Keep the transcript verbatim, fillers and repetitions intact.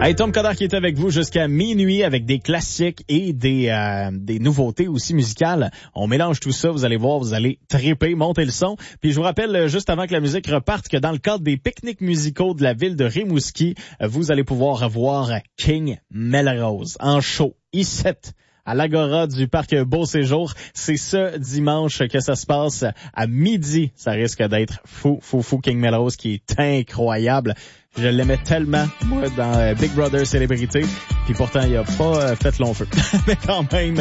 Hey, Tom Coderre qui est avec vous jusqu'à minuit avec des classiques et des euh, des nouveautés aussi musicales. On mélange tout ça, vous allez voir, vous allez triper, monter le son. Puis je vous rappelle, juste avant que la musique reparte, que dans le cadre des pique-niques musicaux de la ville de Rimouski, vous allez pouvoir voir King Melrose en show, ici, à l'Agora du Parc Beau Séjour. C'est ce dimanche que ça se passe à midi. Ça risque d'être fou, fou, fou. King Melrose qui est incroyable. Je l'aimais tellement, moi, dans Big Brother Célébrité. Puis pourtant, il a pas fait long feu. Mais quand même,